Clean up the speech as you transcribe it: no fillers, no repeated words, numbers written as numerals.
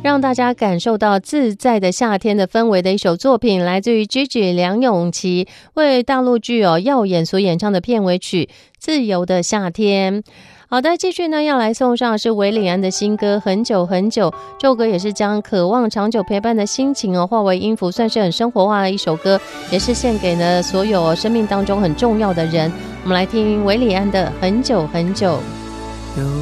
让大家感受到自在的夏天的氛围的一首作品，来自于 Gigi 梁咏琪为大陆剧耀眼所演唱的片尾曲《自由的夏天》。好的，继续呢要来送上的是韦礼安的新歌《很久很久》，这首歌也是将渴望长久陪伴的心情化为音符，算是很生活化的一首歌，也是献给呢所有生命当中很重要的人。我们来听韦礼安的《很久很久》。